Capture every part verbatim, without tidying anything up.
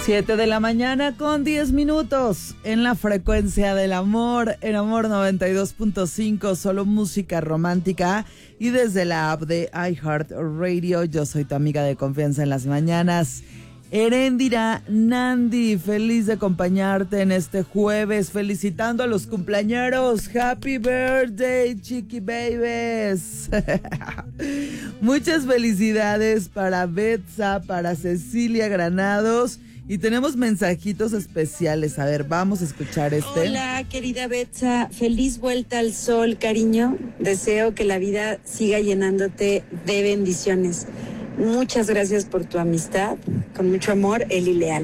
siete de la mañana con diez minutos en la frecuencia del amor, en Amor noventa y dos punto cinco, solo música romántica. Y desde la app de iHeartRadio, yo soy tu amiga de confianza en las mañanas, Eréndira Nandi, feliz de acompañarte en este jueves, felicitando a los cumpleañeros. Happy birthday, chiqui babies. Muchas felicidades para Betsa, para Cecilia Granados. Y tenemos mensajitos especiales. A ver, vamos a escuchar este. Hola, querida Betsa. Feliz vuelta al sol, cariño. Deseo que la vida siga llenándote de bendiciones. Muchas gracias por tu amistad. Con mucho amor, Eli Leal.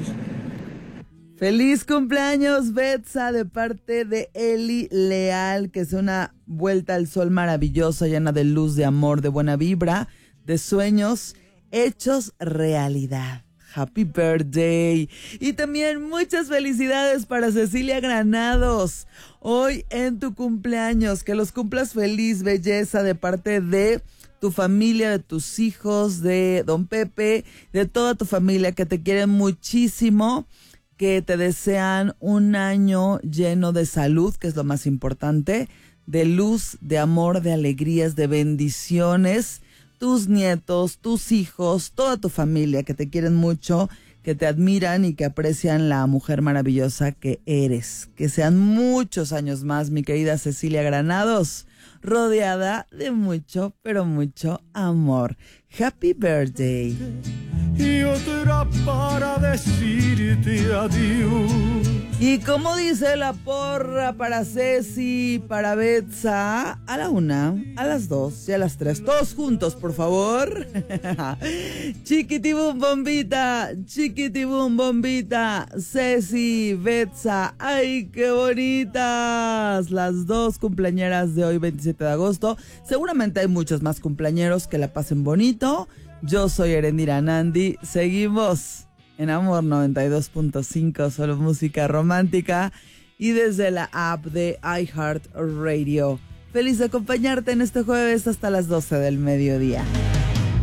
Feliz cumpleaños, Betsa, de parte de Eli Leal, que es una vuelta al sol maravillosa, llena de luz, de amor, de buena vibra, de sueños hechos realidad. Happy birthday. Y también muchas felicidades para Cecilia Granados. Hoy en tu cumpleaños, que los cumplas feliz, belleza, de parte de tu familia, de tus hijos, de don Pepe, de toda tu familia que te quieren muchísimo, que te desean un año lleno de salud, que es lo más importante, de luz, de amor, de alegrías, de bendiciones. Tus nietos, tus hijos, toda tu familia que te quieren mucho, que te admiran y que aprecian la mujer maravillosa que eres. Que sean muchos años más, mi querida Cecilia Granados, rodeada de mucho, pero mucho amor. Happy birthday. Y otra para decirte adiós. Y como dice la porra para Ceci, para Betsa, a la una, a las dos y a las tres, todos juntos, por favor. Chiquitibum bombita, chiquitibum bombita, Ceci, Betsa, ay, qué bonitas, las dos cumpleañeras de hoy, veintisiete de agosto. Seguramente hay muchos más cumpleañeros, que la pasen bonito. Yo soy Eréndira Nandi, seguimos en Amor noventa y dos punto cinco, solo música romántica, y desde la app de iHeartRadio. Feliz de acompañarte en este jueves hasta las doce del mediodía.